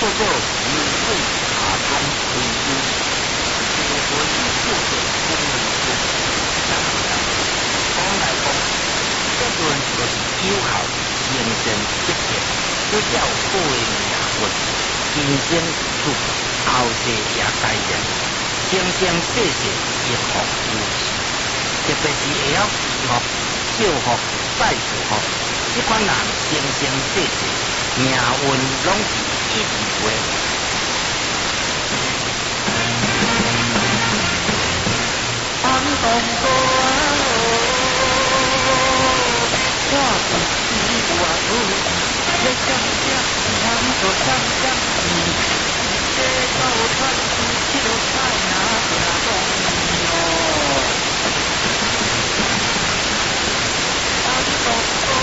做流水茶汤回游，结婚就做公务员，当然讲来讲，结论就是有效、认真、积极，只要好的命运，人生自后世也改变，生生世世一福如是。特别是会晓祈福、祝福、拜祝福，这款人生生世世命运拢是一致的。 安东哥我不是我女，要想想，难做想想你，这狗串起了菜哪不容易哦。安东哥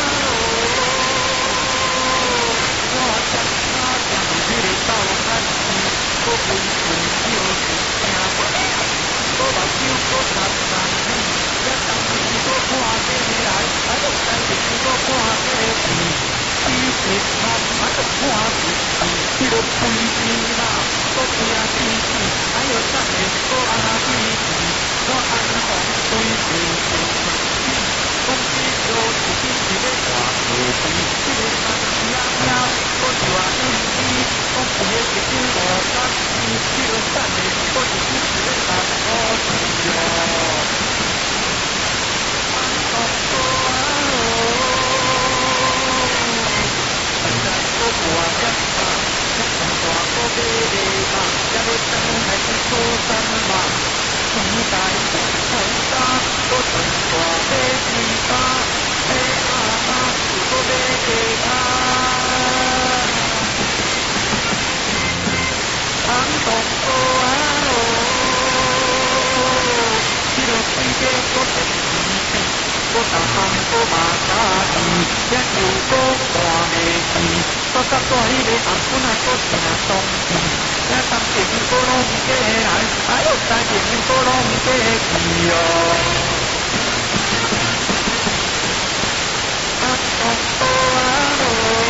我想他想这个狗串起，我滚滚就是听。我目睭我擦擦你，也当时我看起来，还有在面我看起去，其实他还有看去，迄个规矩啦，我听起去，还有咱的我阿弟弟，我安红对对对对对，讲起就自己一个大地皮，这个山呀呀，我就爱对比，讲一个一斤5角钱，这个咱的我就是一个大。我逐项我嘛家己，也就我看袂起。我甲带迄个红粉仔搁成东西，也当前我拢过来，哎呦，在前我拢过去哦。啊哦哦啊哦，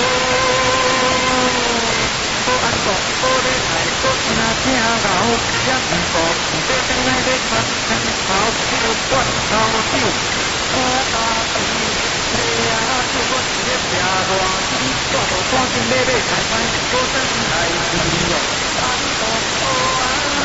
我安讲我咧来搁真正老，也毋过毋过将来咧穿长袍，迄个罐头酒。我打钱，嘿啊！叫我一个吃偌钱，我无赶紧买菜菜，我等来去哦。安东哦啊哦，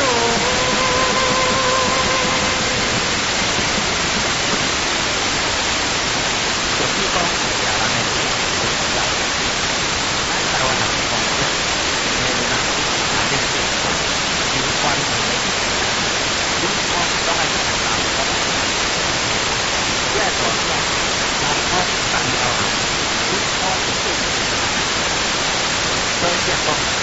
就是讲亚人的就是要，咱台湾人讲说，啊，这是有关系的，有关当然是南方，这个南方南方，有关系，所以讲。